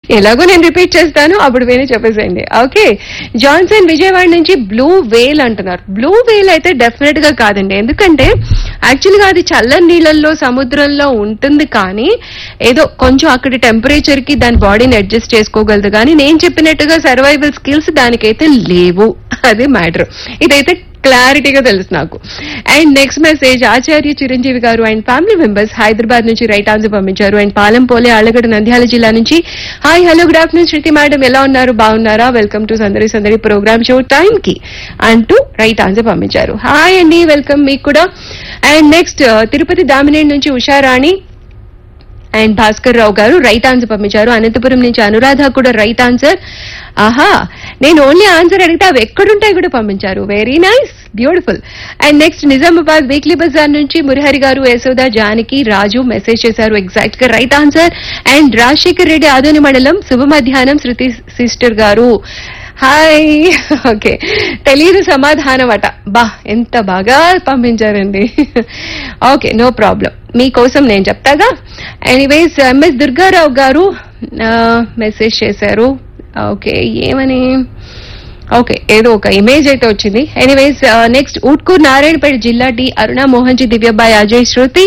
ఎలాగో నేను రిపీట్ చేస్తాను, అప్పుడు విని చెప్పేసేయండి. ఓకే, జాన్సన్ విజయవాడ నుంచి బ్లూ వేల్ అంటున్నారు. బ్లూ వేల్ అయితే డెఫినెట్ గా కాదండి, ఎందుకంటే యాక్చువల్గా అది చల్లని నీళ్ళల్లో సముద్రంలో ఉంటుంది, కానీ ఏదో కొంచెం అక్కడి టెంపరేచర్ కి దాని బాడీని అడ్జస్ట్ చేసుకోగలదు. కానీ నేను చెప్పినట్టుగా సర్వైవల్ స్కిల్స్ దానికైతే లేవు, అది మ్యాటర్. ఇదైతే క్లారిటీగా తెలుసు నాకు. అండ్ నెక్స్ట్ మెసేజ్ ఆచార్య చిరంజీవి గారు అండ్ ఫ్యామిలీ మెంబర్స్ హైదరాబాద్ నుంచి రైట్ ఆన్సర్ పంపించారు. అండ్ పాలంపోలే ఆళ్లగడ్డ నంద్యాల జిల్లా నుంచి హాయ్ హలో గుడ్ ఆఫ్టర్నూన్ శృతి మేడం, ఎలా ఉన్నారు, బాగున్నారా, వెల్కమ్ టు సందడి సందడి ప్రోగ్రామ్ షో టైం కి అంటూ రైట్ ఆన్సర్ పంపించారు. హాయ్ అండి, వెల్కమ్ మీకు కూడా. అండ్ నెక్స్ట్ తిరుపతి దామినేని నుంచి ఉషారాణి అండ్ భాస్కర్ రావు గారు రైట్ ఆన్సర్ పంపించారు. అనంతపురం నుంచి అనురాధ కూడా రైట్ ఆన్సర్. ఆహా, నేను ఓన్లీ ఆన్సర్ అడిగితే అవి ఎక్కడుంటాయి కూడా పంపించారు. Very nice, beautiful. And next Nizamabad weekly Bazar నుంచి మురహరి గారు, యశోద, జానకి, రాజు మెసేజ్ చేశారు ఎగ్జాక్ట్ గా right answer. And Rajasekhar Reddy Adoni మండలం శుభ మధ్యాహ్నం శృతి సిస్టర్ గారు హాయ్. ఓకే, తెలియదు సమాధానం అట. బా, ఎంత బాగా పంపించారండి. ఓకే, నో ప్రాబ్లం, మీకోసం నేను చెప్తాగా. ఎనీవేస్ ఎంఎస్ దుర్గారావు గారు మెసేజ్ చేశారు. ఓకే, ఏమని, ఓకే ఏదో ఒక ఇమేజ్ అయితే వచ్చింది. ఎనీవేస్ నెక్స్ట్ ఊట్కూర్ నారాయణపేట జిల్లా డి అరుణ మోహన్జీ, దివ్యబాయ్, అజయ్, శృతి,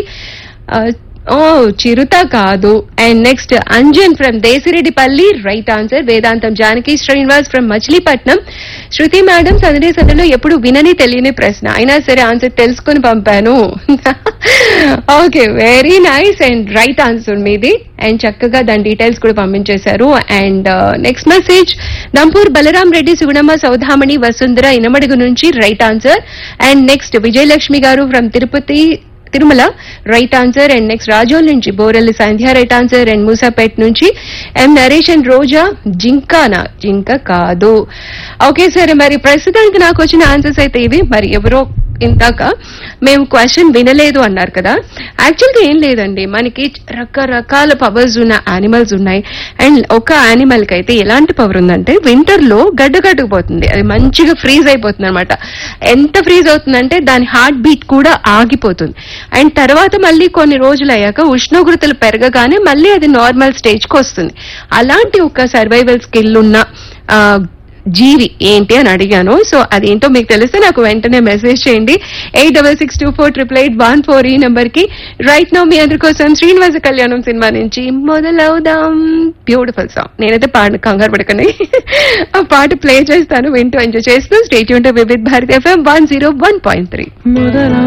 చిరుత కాదు. And next Anjan from Desireddipalli right answer. Vedantam Janaki Srinivas from Machilipatnam. Shruti madam సందడి సందడిలో ఎప్పుడు వినని తెలియని ప్రశ్న అయినా సరే ఆన్సర్ తెలుసుకుని పంపాను. Okay, very nice and right answer మీది. అండ్ చక్కగా దాని డీటెయిల్స్ కూడా పంపించేశారు. And next message నంపూర్ Balaram Reddy, Sugunamma, Saudamini, Vasundhara Inamadugu నుంచి right answer. And next Vijayalakshmi గారు from Tirumala right answer. And next Razole నుంచి బోరెల్లి సంధ్య రైట్ ఆన్సర్. అండ్ మూసాపేట్ నుంచి ఎం నరేష్ అండ్ రోజా జింకానా, జింక కాదు. ఓకే సరే, మరి ప్రస్తుతానికి నాకు వచ్చిన ఆన్సర్స్ అయితే ఇవి. మరి ఎవరో ఇందాక మేము క్వశ్చన్ వినలేదు అన్నారు కదా, యాక్చువల్గా ఏం లేదండి, మనకి రకరకాల పవర్స్ ఉన్న యానిమల్స్ ఉన్నాయి. అండ్ ఒక యానిమల్ కి అయితే ఎలాంటి పవర్ ఉందంటే వింటర్ లో గడ్డగట్టుకుపోతుంది, అది మంచిగా ఫ్రీజ్ అయిపోతుంది అనమాట. ఎంత ఫ్రీజ్ అవుతుందంటే దాని హార్ట్ బీట్ కూడా ఆగిపోతుంది. అండ్ తర్వాత మళ్ళీ కొన్ని రోజులు అయ్యాక ఉష్ణోగ్రతలు పెరగగానే మళ్ళీ అది నార్మల్ స్టేజ్ కి వస్తుంది. అలాంటి ఒక సర్వైవల్ స్కిల్ ఉన్న జీవి ఏంటి అని అడిగాను. సో అదేంటో మీకు తెలిస్తే నాకు వెంటనే మెసేజ్ చేయండి 8662488814 ఈ నెంబర్ కి. రైట్ నౌ మీ అందరి కోసం శ్రీనివాస కళ్యాణం సినిమా నుంచి మొదలవుదాం, బ్యూటిఫుల్ సాంగ్. నేనైతే కంగారు పడకని ఆ పాట ప్లే చేస్తాను, వింటూ ఎంజాయ్ చేస్తూ stay tuned to Vividh Bharati FM 101.3.